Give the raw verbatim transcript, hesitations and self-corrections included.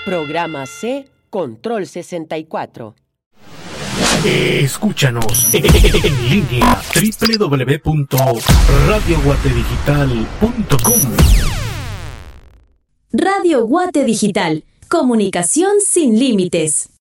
Programa C, Control sesenta y cuatro. Escúchanos en línea doble u doble u doble u punto radio guate digital punto com. Radio Guate Digital. Comunicación sin límites.